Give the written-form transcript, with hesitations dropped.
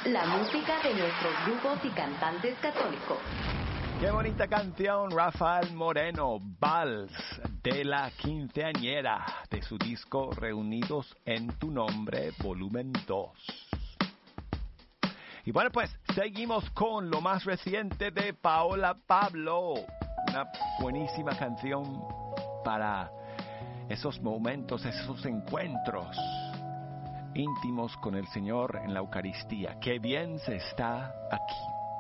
la música de nuestros grupos y cantantes católicos. Qué bonita canción, Rafael Moreno, Vals de la Quinceañera, de su disco Reunidos en tu Nombre, volumen 2. Y bueno, pues seguimos con lo más reciente de Paola Pablo, una buenísima canción para esos momentos, esos encuentros íntimos con el Señor en la Eucaristía. Qué bien se está aquí.